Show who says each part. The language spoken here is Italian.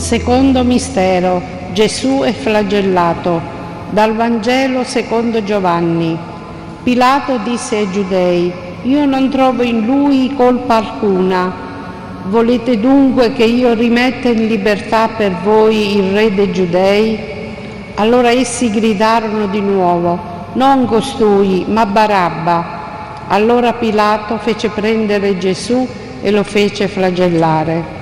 Speaker 1: Secondo mistero, Gesù è flagellato. Dal Vangelo secondo Giovanni. Pilato disse ai Giudei: io non trovo in lui colpa alcuna. Volete dunque che io rimetta in libertà per voi il re dei Giudei? Allora essi gridarono di nuovo: non costui, ma Barabba. Allora Pilato fece prendere Gesù e lo fece flagellare.